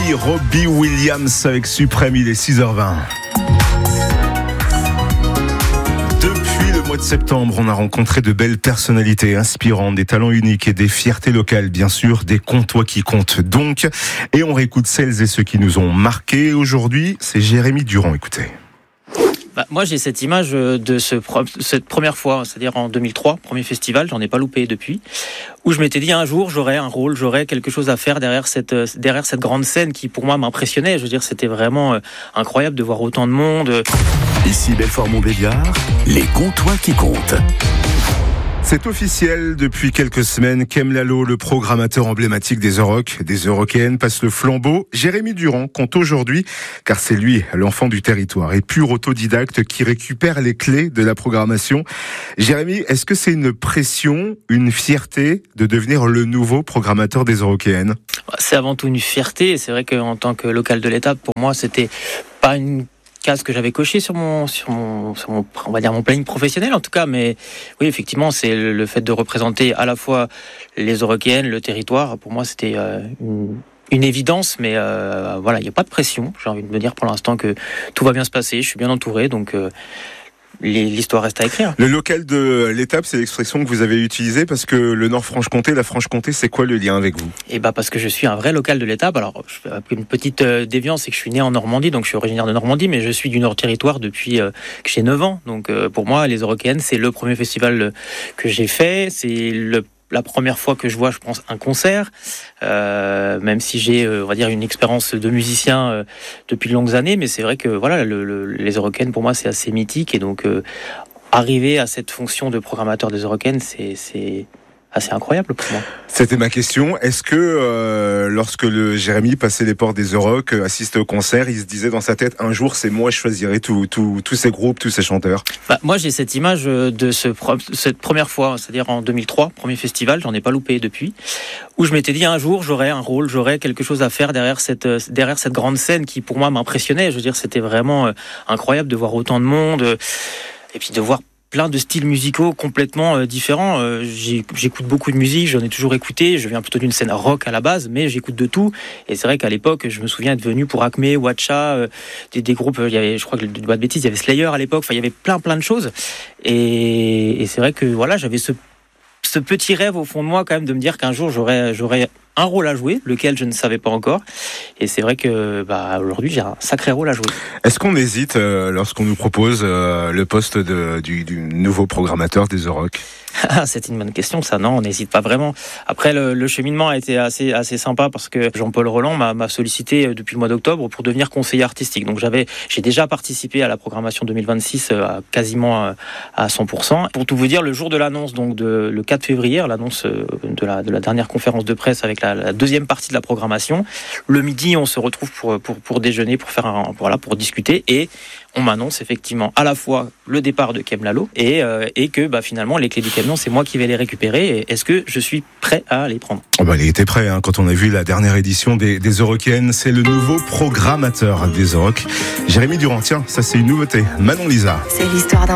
Robbie Williams avec Suprême, il est 6h20. Depuis le mois de septembre, on a rencontré de belles personnalités inspirantes, des talents uniques et des fiertés locales, bien sûr, des comtois qui comptent donc. Et on réécoute celles et ceux qui nous ont marqués. Aujourd'hui, c'est Jérémy Durand, écoutez. Moi, j'ai cette image de cette première fois, c'est-à-dire en 2003, premier festival, j'en ai pas loupé depuis, où je m'étais dit un jour j'aurais un rôle, j'aurais quelque chose à faire derrière cette grande scène qui pour moi m'impressionnait. Je veux dire, c'était vraiment incroyable de voir autant de monde. Ici Belfort-Montbéliard, les comtois qui comptent. C'est officiel, depuis quelques semaines, Kem Lalo, le programmateur emblématique des Euroc, des Eurockéennes, passe le flambeau. Jérémy Durand compte aujourd'hui, car c'est lui, l'enfant du territoire et pur autodidacte qui récupère les clés de la programmation. Jérémy, est-ce que c'est une pression, une fierté de devenir le nouveau programmateur des Eurockéennes ? C'est avant tout une fierté. C'est vrai qu'en tant que local de l'étape, pour moi, c'était pas une case que j'avais coché sur mon, on va dire mon planning professionnel en tout cas, mais oui, effectivement, c'est le fait de représenter à la fois les Eurockéennes, le territoire. Pour moi, c'était une évidence, mais voilà, il n'y a pas de pression. J'ai envie de me dire pour l'instant que tout va bien se passer. Je suis bien entouré, donc l'histoire reste à écrire. Le local de l'étape, c'est l'expression que vous avez utilisée parce que le Nord-Franche-Comté, la Franche-Comté, c'est quoi le lien avec vous ? Et parce que je suis un vrai local de l'étape. Alors, je fais une petite déviance, c'est que je suis né en Normandie, donc je suis originaire de Normandie, mais je suis du Nord-Territoire depuis que j'ai 9 ans. Donc pour moi, les Eurockéennes, c'est le premier festival que j'ai fait. C'est la première fois que je vois, je pense, un concert, même si j'ai, on va dire, une expérience de musicien depuis de longues années, mais c'est vrai que voilà, les Eurockéennes, pour moi, c'est assez mythique, et donc arriver à cette fonction de programmateur des Eurockéennes, c'est assez incroyable pour moi. C'était ma question. Est-ce que lorsque le Jérémy passait les portes des Euroc, assistait au concert, il se disait dans sa tête, un jour c'est moi, je choisirai tous ces groupes, tous ces chanteurs ? Moi j'ai cette image de cette première fois, c'est-à-dire en 2003, premier festival, j'en ai pas loupé depuis, où je m'étais dit un jour j'aurais un rôle, j'aurais quelque chose à faire derrière cette grande scène qui pour moi m'impressionnait. Je veux dire, c'était vraiment incroyable de voir autant de monde et puis de voir plein de styles musicaux complètement différents. J'écoute beaucoup de musique, j'en ai toujours écouté. Je viens plutôt d'une scène rock à la base, mais j'écoute de tout. Et c'est vrai qu'à l'époque, je me souviens être venu pour Acme, Watcha, des groupes. Il y avait, je crois que pas de bêtises, il y avait Slayer à l'époque. Enfin, il y avait plein de choses. Et c'est vrai que voilà, j'avais ce petit rêve au fond de moi quand même de me dire qu'un jour j'aurais un rôle à jouer, lequel je ne savais pas encore. Et c'est vrai que aujourd'hui j'ai un sacré rôle à jouer. Est-ce qu'on hésite lorsqu'on nous propose le poste du nouveau programmateur des Euroc ? C'est une bonne question, ça. Non, on n'hésite pas vraiment. Après, le cheminement a été assez sympa parce que Jean-Paul Roland m'a sollicité depuis le mois d'octobre pour devenir conseiller artistique. Donc j'ai déjà participé à la programmation 2026 quasiment à 100%. Pour tout vous dire, le jour de l'annonce, donc le 4 février, l'annonce de la dernière conférence de presse avec la deuxième partie de la programmation, le midi, on se retrouve pour déjeuner, pour discuter, et on m'annonce effectivement à la fois le départ de Kem Lalo et que finalement les clés du camion, c'est moi qui vais les récupérer. Et est-ce que je suis prêt à les prendre ? Il était prêt quand on a vu la dernière édition des Eurockéennes. C'est le nouveau programmateur des Euroc, Jérémy Durand. Tiens, ça c'est une nouveauté. Manon Lisa. C'est l'histoire d'un